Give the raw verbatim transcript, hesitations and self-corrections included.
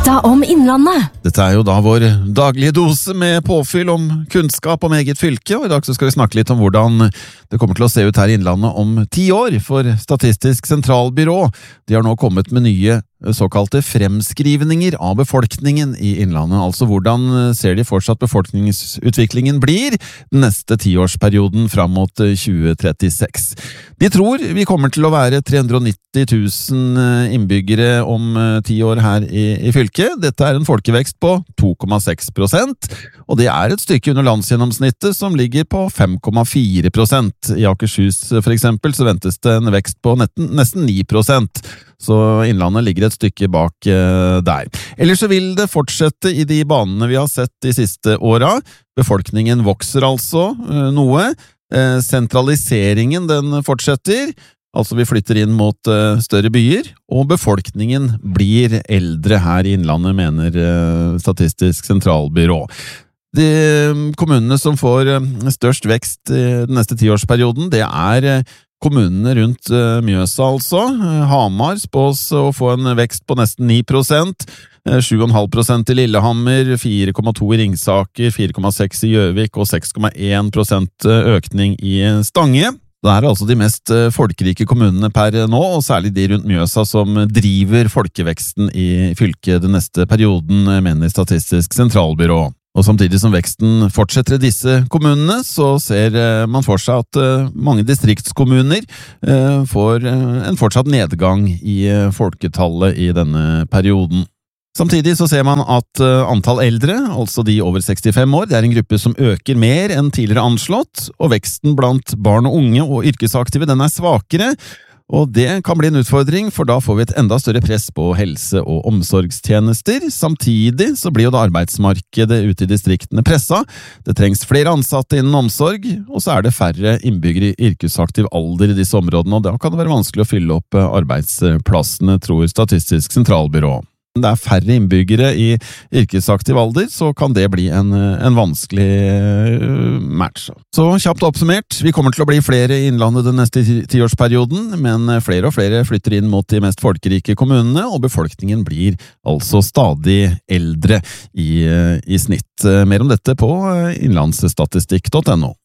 Fakta om Innlandet. Dette er jo da vår daglige dose med påfyll om kunnskap om eget fylke, og i dag så skal vi snakke litt om hvordan det kommer til å se ut her i Innlandet om ti år for Statistisk sentralbyrå. De har nå kommet med nye såkalte fremskrivninger av befolkningen i Innlandet, altså hvordan ser de fortsatt befolkningsutviklingen blir den neste tiårsperioden fram mot tjue trettiseks. De tror vi kommer til å være tre hundre og nitti tusen innbyggere om ti år her i, i fylket. Dette er en folkevekst på to komma seks prosent, og det er et stykke under landsgjennomsnittet som ligger på fem komma fire prosent. I Akershus for eksempel så ventes det en vekst på nesten, nesten ni prosent. Så Innlandet ligger et stykke bak eh, der. Ellers så vil det fortsette i de banene vi har sett de siste åra. Befolkningen vokser altså eh, noe. Eh, sentraliseringen den fortsetter. Altså vi flytter inn mot eh, større byer, og befolkningen blir eldre her i Innlandet, mener eh, Statistisk sentralbyrå. De kommunene som får eh, størst vekst i den neste tiårsperioden, det er eh, kommunene rundt Mjøsa altså. Hamar spås å få en vekst på nesten ni prosent, sju komma fem prosent i Lillehammer, fire komma to i Ringsaker, fire komma seks i Gjøvik og seks komma en prosent økning i Stange. Det er altså de mest folkerike kommunene per nå, og særlig de rundt Mjøsa som driver folkeveksten i fylket den neste perioden, mener Statistisk sentralbyrå. Og samtidig som veksten fortsetter i disse kommunene, så ser man for seg at mange distriktskommuner får en fortsatt nedgang i folketallet i denne perioden. Samtidig så ser man at antall eldre, altså de over sekstifem år, det er en gruppe som øker mer enn tidligere anslått, og veksten blant barn og unge og yrkesaktive den er svakere. Og det kan bli en utfordring, for da får vi et enda større press på helse- og omsorgstjenester. Samtidig så blir jo da arbeidsmarkedet ute i distriktene pressa. Det trengs flere ansatte innen omsorg, og så er det færre innbyggere i yrkesaktiv alder i disse områdene, og da kan det være vanskelig å fylle opp arbeidsplassene, tror Statistisk sentralbyrå. Det er færre innbyggere i yrkesaktiv alder, så kan det bli en, en vanskelig match. Så kjapt oppsummert, vi kommer til å bli flere i Innlandet den neste tiårsperioden, men flere og flere flytter inn mot de mest folkerike kommunene, og befolkningen blir altså stadig eldre i, i snitt. Mer om dette på innlandsstatistikk punktum no.